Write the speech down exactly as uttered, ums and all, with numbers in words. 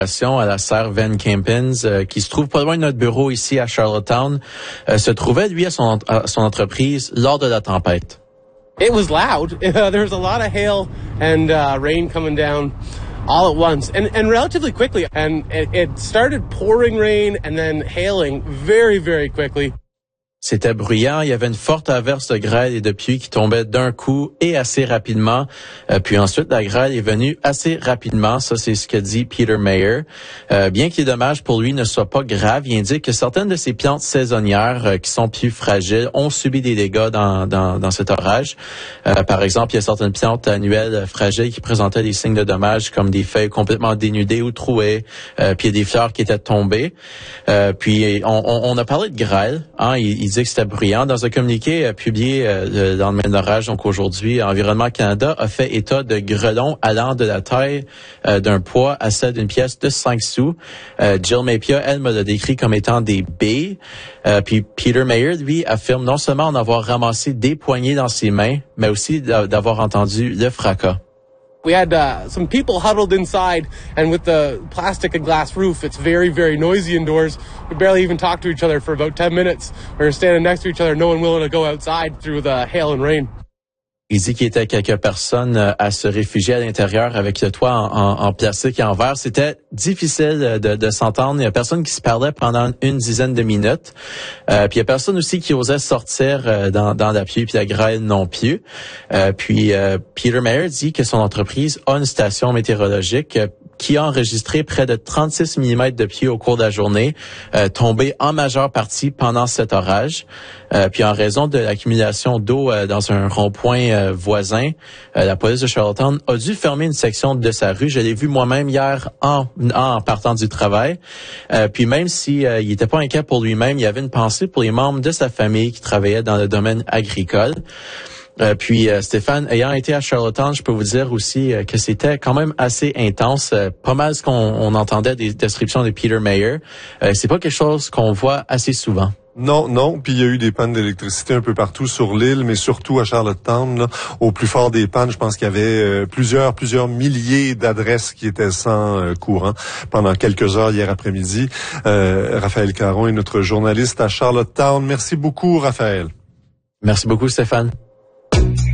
à la serre Van Kempens, euh, qui se trouve pas loin de notre bureau ici à Charlottetown, euh, se trouvait, lui, à son, à son entreprise lors de la tempête. It was loud. Uh, there was a lot of hail and uh, rain coming down all at once and, and relatively quickly. And it, it started pouring rain and then hailing very, very quickly. C'était bruyant, il y avait une forte averse de grêle et de pluie qui tombait d'un coup et assez rapidement. Euh, puis ensuite, la grêle est venue assez rapidement. Ça, c'est ce que dit Peter Mayer. Euh, bien que les dommages pour lui ne soient pas graves, il indique que certaines de ces plantes saisonnières euh, qui sont plus fragiles ont subi des dégâts dans, dans, dans cet orage. Euh, par exemple, il y a certaines plantes annuelles fragiles qui présentaient des signes de dommages comme des feuilles complètement dénudées ou trouées, euh, puis il y a des fleurs qui étaient tombées. Euh, puis on, on, on a parlé de grêle, hein, il, il dit que c'était bruyant. Dans un communiqué euh, publié euh, le lendemain de l'orage, donc aujourd'hui, Environnement Canada a fait état de grêlons allant de la taille euh, d'un poids à celle d'une pièce de cinq sous. Euh, Jill Mapia, elle, me l'a décrit comme étant des baies. Euh, puis Peter Mayer, lui, affirme non seulement en avoir ramassé des poignées dans ses mains, mais aussi d'avoir entendu le fracas. We had uh, some people huddled inside, and with the plastic and glass roof, it's very, very noisy indoors. We barely even talked to each other for about ten minutes. We were standing next to each other, no one willing to go outside through the hail and rain. Il dit qu'il y était quelques personnes à se réfugier à l'intérieur avec le toit en, en, en plastique et en verre. C'était difficile de, de s'entendre. Il y a personne qui se parlait pendant une dizaine de minutes. Euh, puis il y a personne aussi qui osait sortir euh, dans, dans la pluie puis la grêle non plus. Euh, puis euh, Peter Mayer dit que son entreprise a une station météorologique euh, qui a enregistré près de trente-six millimètres de pluie au cours de la journée, euh, tombée en majeure partie pendant cet orage. Euh, puis en raison de l'accumulation d'eau euh, dans un rond-point euh, voisin, euh, la police de Charlottetown a dû fermer une section de sa rue. Je l'ai vu moi-même hier en, en partant du travail. Euh, puis même si euh, il n'était pas inquiet pour lui-même, il y avait une pensée pour les membres de sa famille qui travaillaient dans le domaine agricole. Euh, puis euh, Stéphane, ayant été à Charlottetown, je peux vous dire aussi euh, que c'était quand même assez intense. Euh, pas mal ce qu'on on entendait des descriptions de Peter Mayer. Euh, c'est pas quelque chose qu'on voit assez souvent. Non, non. Puis il y a eu des pannes d'électricité un peu partout sur l'île, mais surtout à Charlottetown. Là, au plus fort des pannes, je pense qu'il y avait euh, plusieurs, plusieurs milliers d'adresses qui étaient sans euh, courant pendant quelques heures hier après-midi. Euh, Raphaël Caron est notre journaliste à Charlottetown. Merci beaucoup, Raphaël. Merci beaucoup, Stéphane.